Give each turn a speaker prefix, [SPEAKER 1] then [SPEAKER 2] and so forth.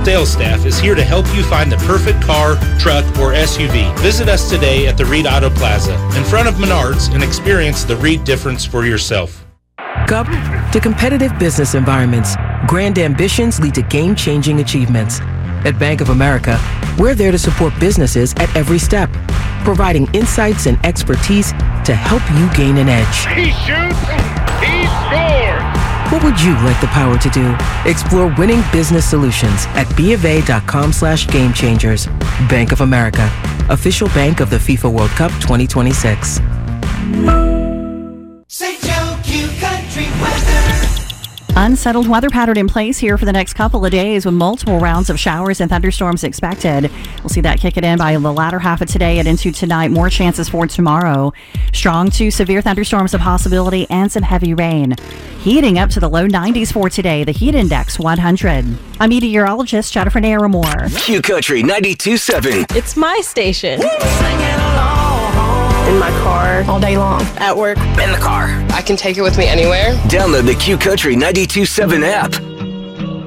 [SPEAKER 1] sales staff is here to help you find the perfect car, truck, or SUV. Visit us today at the Reed Auto Plaza in front of Menards and experience the Reed difference for yourself.
[SPEAKER 2] Cup to competitive business environments. Grand ambitions lead to game-changing achievements. At Bank of America, we're there to support businesses at every step, providing insights and expertise to help you gain an edge.
[SPEAKER 3] He shoots, he scores!
[SPEAKER 2] What would you like the power to do? Explore winning business solutions at BofA.com/gamechangers. Bank of America, official bank of the FIFA World Cup 2026.
[SPEAKER 4] St. Joe Q Country weather.
[SPEAKER 5] Unsettled weather pattern in place here for the next couple of days with multiple rounds of showers and thunderstorms expected. We'll see that kick it in by the latter half of today and into tonight. More chances for tomorrow. Strong to severe thunderstorms a possibility and some heavy rain. Heating up to the low 90s for today. The heat index 100. I'm meteorologist Jennifer Naramore.
[SPEAKER 6] Q Country 92.7.
[SPEAKER 7] It's my station.
[SPEAKER 4] Singing along.
[SPEAKER 7] In my car, all day long, at work,
[SPEAKER 6] In the car.
[SPEAKER 7] I can take it with me anywhere.
[SPEAKER 6] Download the Q Country 92.7 app.